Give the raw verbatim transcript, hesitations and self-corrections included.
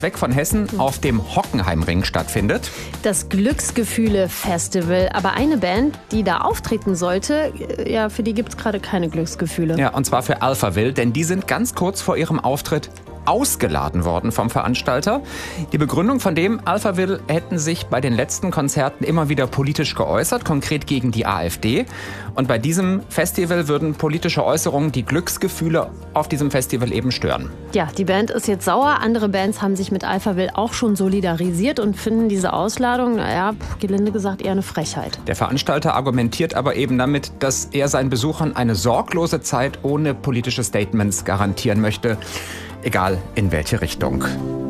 weg von Hessen auf dem Hockenheimring stattfindet. Das Glücksgefühle-Festival. Aber eine Band, die da auftreten sollte, ja, für die gibt es gerade keine Glücksgefühle. Ja, und zwar für Alphaville, denn die sind ganz kurz vor ihrem Auftritt ausgeladen worden vom Veranstalter. Die Begründung von dem, Alphaville hätten sich bei den letzten Konzerten immer wieder politisch geäußert, konkret gegen die AfD. Und bei diesem Festival würden politische Äußerungen die Glücksgefühle auf diesem Festival eben stören. Ja, die Band ist jetzt sauer. Andere Bands haben sich mit Alphaville auch schon solidarisiert und finden diese Ausladung, naja, gelinde gesagt, eher eine Frechheit. Der Veranstalter argumentiert aber eben damit, dass er seinen Besuchern eine sorglose Zeit ohne politische Statements garantieren möchte. Egal in welche Richtung.